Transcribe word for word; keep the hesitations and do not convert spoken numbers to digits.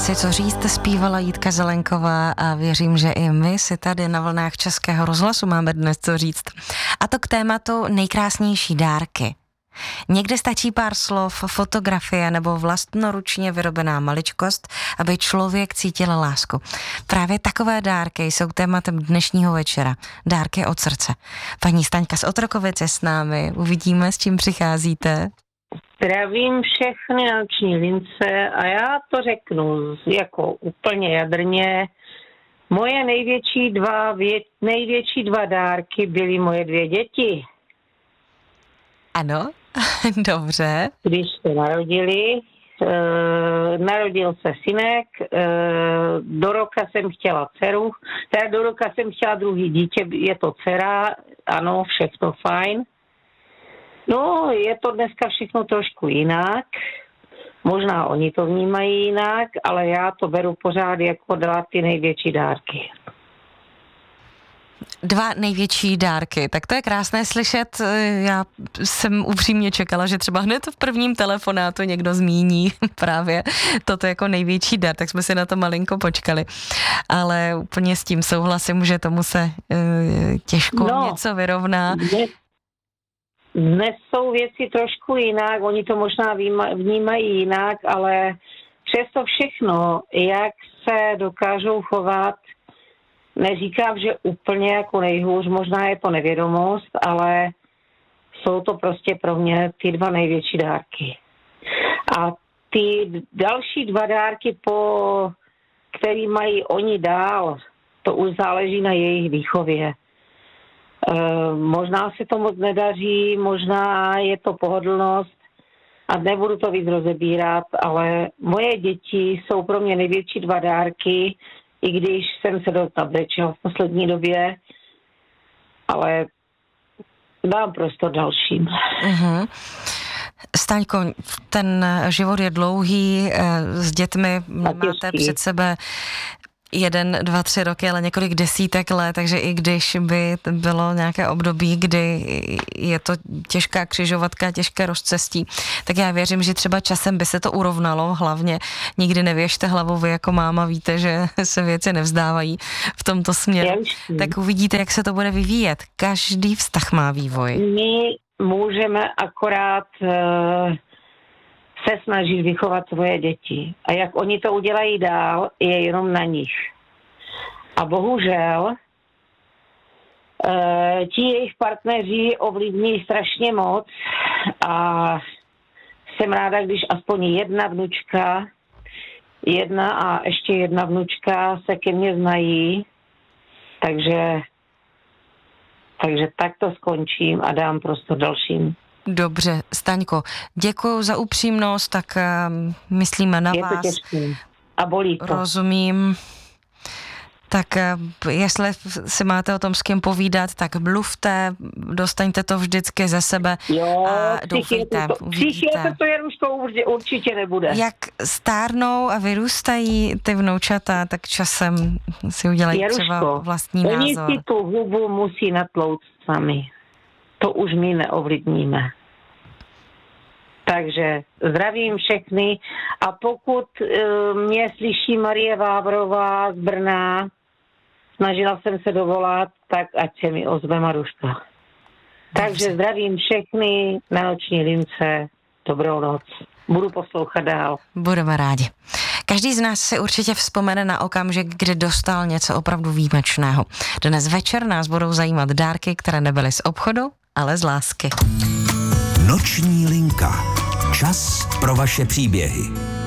si co říct, zpívala Jitka Zelenková a věřím, že i my si tady na vlnách Českého rozhlasu máme dnes co říct. A to k tématu nejkrásnější dárky. Někde stačí pár slov, fotografie nebo vlastnoručně vyrobená maličkost, aby člověk cítil lásku. Právě takové dárky jsou tématem dnešního večera. Dárky od srdce. Paní Staňka z Otrokovic je s námi. Uvidíme, s čím přicházíte. Zdravím všechny na noční lince a já to řeknu jako úplně jadrně. Moje největší dva, vě, největší dva dárky byly moje dvě děti. Ano, dobře. Když se narodili, e, narodil se synek, e, do roka jsem chtěla dceru, teda do roka jsem chtěla druhý dítě, je to dcera, ano, všechno fajn. No, je to dneska všechno trošku jinak. Možná oni to vnímají jinak, ale já to beru pořád jako dát ty největší dárky. Dva největší dárky, tak to je krásné slyšet. Já jsem upřímně čekala, že třeba hned v prvním telefonátu někdo zmíní právě toto jako největší dar, tak jsme si na to malinko počkali. Ale úplně s tím souhlasím, že tomu se uh, těžko no, něco vyrovná. Dnes, dnes jsou věci trošku jinak, oni to možná vnímají jinak, ale přesto všechno, jak se dokážou chovat, neříkám, že úplně jako nejhůř, možná je to nevědomost, ale jsou to prostě pro mě ty dva největší dárky. A ty další dva dárky, po který mají oni dál, to už záleží na jejich výchově. E, možná se to moc nedaří, možná je to pohodlnost a nebudu to víc rozebírat, ale moje děti jsou pro mě největší dva dárky, i když jsem se dost brečela v poslední době, ale dám prostor dalším. Uh-huh. Staňko, ten život je dlouhý, s dětmi máte před sebe jeden, dva, tři roky, ale několik desítek let, takže i když by bylo nějaké období, kdy je to těžká křižovatka, těžké rozcestí, tak já věřím, že třeba časem by se to urovnalo, hlavně nikdy nevěžte hlavu, vy jako máma víte, že se věci nevzdávají v tomto směru, tak uvidíte, jak se to bude vyvíjet. Každý vztah má vývoj. My můžeme akorát uh... se snažit vychovat svoje děti. A jak oni to udělají dál, je jenom na nich. A bohužel e, ti jejich partneři ovlivní strašně moc a jsem ráda, když aspoň jedna vnučka, jedna a ještě jedna vnučka se ke mně znají, takže takže tak to skončím a dám prostor dalším. Dobře, Staňko, děkuju za upřímnost, tak uh, myslíme na je vás. Je to těžké a bolí to. Rozumím. Tak uh, jestli si máte o tom s kým povídat, tak mluvte, dostaňte to vždycky ze sebe jo, a doufejte. Psychiatr to Jaruškou určitě nebude. Jak stárnou a vyrůstají ty vnoučata, tak časem si udělají Jaruško, třeba vlastní oni názor. Oni si tu hubu musí natlouct sami. To už my neovlivníme. Takže zdravím všechny a pokud e, mě slyší Marie Vávrová z Brna, snažila jsem se dovolat, tak ať se mi ozve Maruška. Takže zdravím všechny na noční lince. Dobrou noc. Budu poslouchat dál. Budeme rádi. Každý z nás si určitě vzpomene na okamžik, kdy dostal něco opravdu výjimečného. Dnes večer nás budou zajímat dárky, které nebyly z obchodu, ale z lásky. Noční linka. Čas pro vaše příběhy.